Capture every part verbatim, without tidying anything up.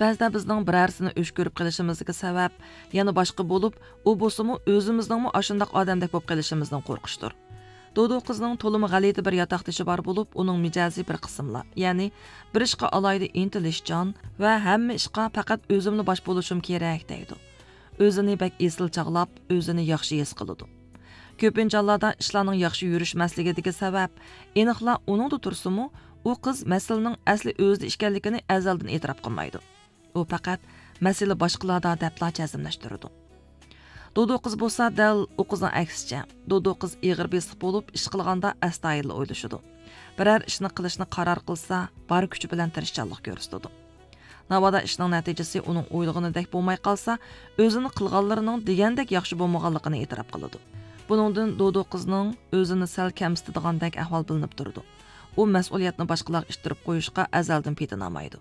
ba'zida bizning birarsini o'ch ko'rib qilishimizga sabab yana boshqa bo'lib, u bo'lsa-mu o'zimizning ashundaq odamdek bo'lib qilishimizdan qo'rqishdir. Dodo qizning to'limi g'alati bir yotoqdashi bor bo'lib, uning mijozi bir qismlar, ya'ni bir ishqa alayda intilishchan va hamma ishqa faqat o'zimni bosh bo'lishim kerak deydi. O'zini bak esil chaqlab, o'zini yaxshi his qiladi. Ko'pincha hollarda ishlarning yaxshi yurishmasligidagi sabab aniqla uningda tursa-mu, u qiz masalaning asli o'zida ekanligini azaldan e'tirof qilmaydi. U faqat masala boshqalarda debla jazmlashtiradi. Dodo qiz bo'lsa dal u qizning aksicha. Dodo qiz ig'ir besiq bo'lib, ish qilganda astoydil o'ylashadi. Biror ishni qilishni qaror qilsa, bor kuchi bilan tirishchanlik ko'rsatadi. Navada ishning natijasi uning o'ylaganidek bo'lmay qolsa, o'zini qilganlarining degandek yaxshi bo'lmaganligini e'tirof qiladi. Buningdan Dodo qizning o'zini sal kamsitadigandak ahvol bilinib turdi. U mas'uliyatni boshqalarga ishtirib qo'yishga azaldan petinolmaydi.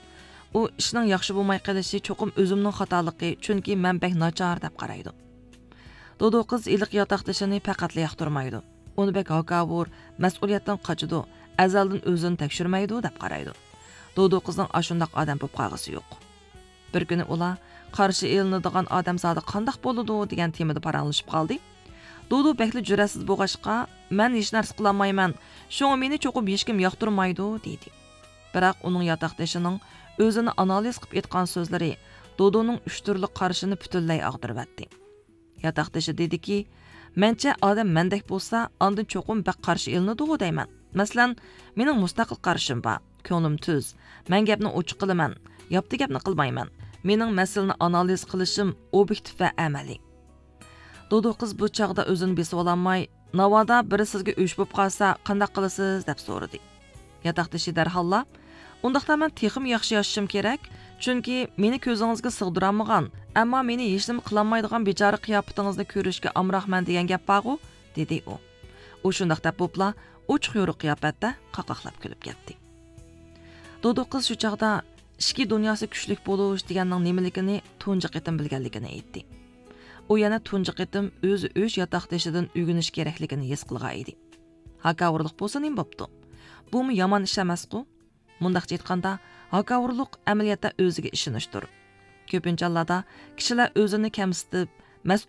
U ishning yaxshi bo'lmay qolishi cho'qim o'zimning xatoligi, chunki men bek nachar deb qaraydi. Dodo qiz iliq yotoqdashini faqat yoqtirmaydi. Uni bek hakavur, mas'uliyatdan qochidi, azaldan o'zini tekshirmaydi deb qaraydi. Dodo qizning ashundaq odam bo'lib qolg'isi yo'q. Bir kuni ular qarshi elinadigan odam zodi qandoq bo'ladi degan temada paranglashib qoldi. Dodo bekli jurasiz bo'lg'ashqa, men hech narsa qila olmayman, shunga meni cho'qib hech kim yoqtirmaydi dedi. Biroq uning yotoqdashining o'zini analiz qilib aytgan so'zlari Dodoning uch turli qarashini butunlay ag'diribdi. Yotoqdashi dediki, mencha odam mendek bo'lsa, ondan cho'qim bak qarshi elinadi deyman. Masalan, mening mustaqil qarashim bor, ko'nglim tuz, men gapni ochiq qilaman, yapti gapni qilmayman. Mening masalani analiz qilishim obyektiv va amaliy. Dodo qiz bu chaqda o'zini besib ololmay, navoda biri sizga o'ch bo'lib qolsa, qanday qilasiz deb so'radi. Yotoqdashi darhalla, undaqda men texim yaxshi yashashim kerak, chunki meni ko'zingizga sig'dirolmagan, ammo meni hech nima qilolmaydigan bechora qiyofatingizni ko'rishga amroqman degan gap bor-ku, dedi u. U shundaq deb bo'pla, ochiq yo'riq qiyofatda qaqaqlab kulib ketdi. Dodo qiz shu chaqda ishki dunyosi kuchlik bo'lish deganning nimaligini tunji qitim bilganligini aytdi. U yana tunji qitim o'zi o'z yotoqdashidan o'rganish kerakligini his qilgan edi. Hakavurlik bo'lsa nima bo'pti? Bu mu yomon ish emas-ku? Mundaqcha aytganda, hakavurlik amaliyotda o'ziga ishonishdir. Ko'pincha hollarda kishilar o'zini kamsitib,